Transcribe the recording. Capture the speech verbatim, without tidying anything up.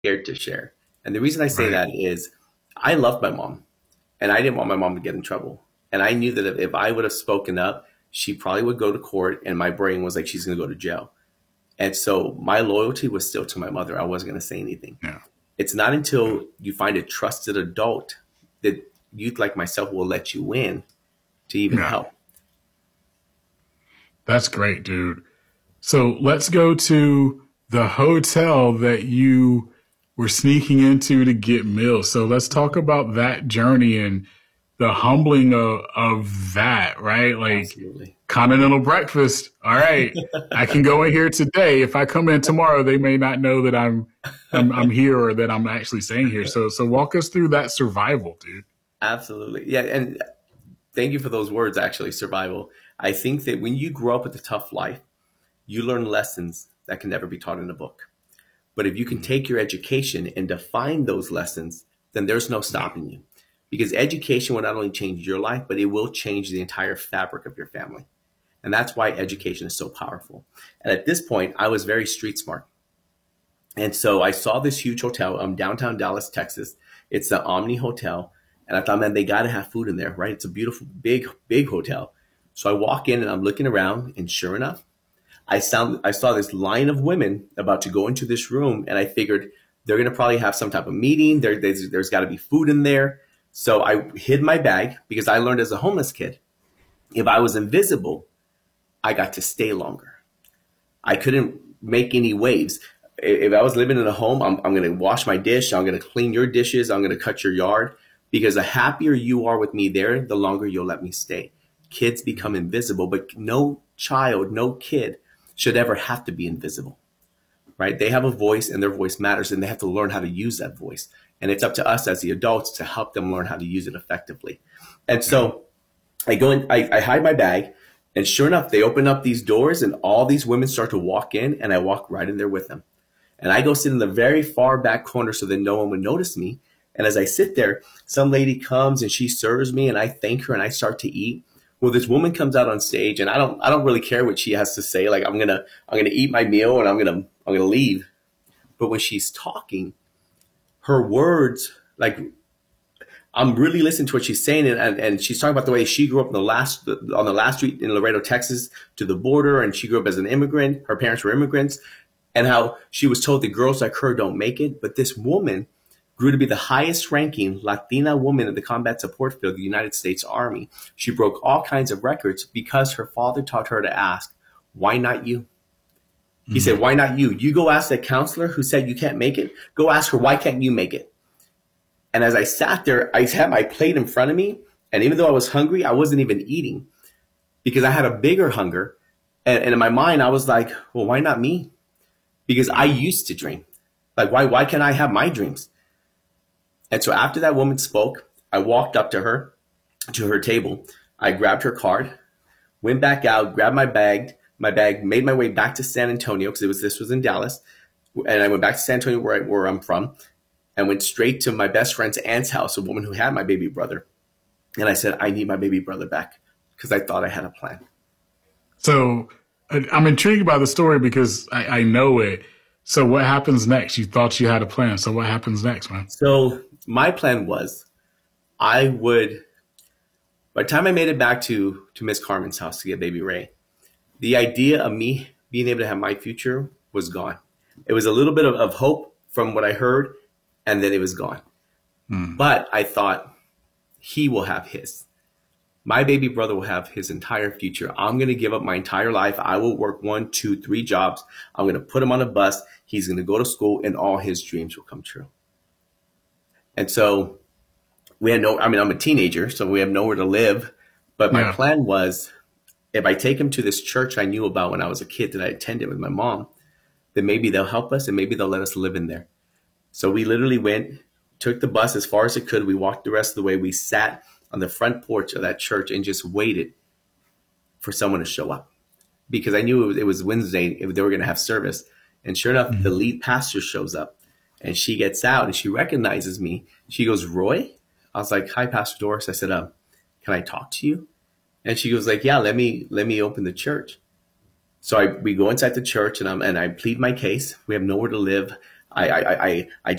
scared to share. And the reason I say Right. that is I loved my mom and I didn't want my mom to get in trouble. And I knew that if, if I would have spoken up, she probably would go to court and my brain was like, she's going to go to jail. And so my loyalty was still to my mother. I wasn't going to say anything. Yeah. It's not until you find a trusted adult that youth like myself will let you in to even Yeah. help. That's great, dude. So let's go to the hotel that you were sneaking into to get meals. So let's talk about that journey and the humbling of, of that, right? Like Absolutely. continental breakfast. All right, I can go in here today. If I come in tomorrow, they may not know that I'm I'm, I'm here or that I'm actually staying here. So so walk us through that survival, dude. Absolutely. Yeah. And thank you for those words, actually, survival. I think that when you grow up with a tough life, you learn lessons that can never be taught in a book. But if you can take your education and define those lessons, then there's no stopping you. Because education will not only change your life, but it will change the entire fabric of your family. And that's why education is so powerful. And at this point, I was very street smart. And so I saw this huge hotel, um, downtown Dallas, Texas. It's the Omni Hotel. And I thought, man, they got to have food in there, right? It's a beautiful, big, big hotel. So I walk in and I'm looking around, and sure enough, I sound I saw this line of women about to go into this room, and I figured they're going to probably have some type of meeting. There, there's there's got to be food in there. So I hid my bag because I learned as a homeless kid, if I was invisible, I got to stay longer. I couldn't make any waves. If I was living in a home, I'm, I'm going to wash my dish. I'm going to clean your dishes. I'm going to cut your yard, because the happier you are with me there, the longer you'll let me stay. Kids become invisible, but no child, no kid should ever have to be invisible, right? They have a voice and their voice matters, and they have to learn how to use that voice. And it's up to us as the adults to help them learn how to use it effectively. And so I go in, I, I hide my bag, and sure enough, they open up these doors and all these women start to walk in, and I walk right in there with them. And I go sit in the very far back corner so that no one would notice me. And as I sit there, some lady comes and she serves me, and I thank her and I start to eat. Well, this woman comes out on stage, and I don't, I don't really care what she has to say. Like I'm gonna, I'm gonna eat my meal and I'm gonna, I'm gonna leave. But when she's talking, her words, like I'm really listening to what she's saying, and, and, and she's talking about the way she grew up in the last, on the last street in Laredo, Texas, to the border, and she grew up as an immigrant. Her parents were immigrants, and how she was told that girls like her don't make it. But this woman grew to be the highest ranking Latina woman in the combat support field of the United States Army. She broke all kinds of records because her father taught her to ask, why not you? He mm-hmm. said, why not you? You go ask that counselor who said you can't make it. Go ask her, why can't you make it? And as I sat there, I had my plate in front of me. And even though I was hungry, I wasn't even eating because I had a bigger hunger. And, and in my mind, I was like, well, why not me? Because I used to dream. Like, why, why can't I have my dreams? And so after that woman spoke, I walked up to her, to her table. I grabbed her card, went back out, grabbed my bag, my bag, made my way back to San Antonio because it was this was in Dallas, and I went back to San Antonio where I, where I'm from, and went straight to my best friend's aunt's house, a woman who had my baby brother, and I said, I need my baby brother back because I thought I had a plan. So I'm intrigued by the story because I, I know it. So what happens next? You thought you had a plan. So what happens next, man? So my plan was I would, by the time I made it back to, to Miss Carmen's house to get baby Ray, the idea of me being able to have my future was gone. It was a little bit of, of hope from what I heard, and then it was gone. Hmm. But I thought he will have his. My baby brother will have his entire future. I'm going to give up my entire life. I will work one, two, three jobs. I'm going to put him on a bus. He's going to go to school, and all his dreams will come true. And so we had no, I mean, I'm a teenager, so we have nowhere to live. But my yeah. plan was if I take him to this church I knew about when I was a kid that I attended with my mom, then maybe they'll help us and maybe they'll let us live in there. So we literally went, took the bus as far as it could. We walked the rest of the way. We sat on the front porch of that church and just waited for someone to show up because I knew it was, it was Wednesday if they were going to have service. And sure enough, mm-hmm. the lead pastor shows up. And she gets out and she recognizes me. She goes, Roy? I was like, hi, Pastor Doris. I said, um, can I talk to you? And she goes like, yeah, let me let me open the church. So I, we go inside the church and, I'm, and I plead my case. We have nowhere to live. I, I, I, I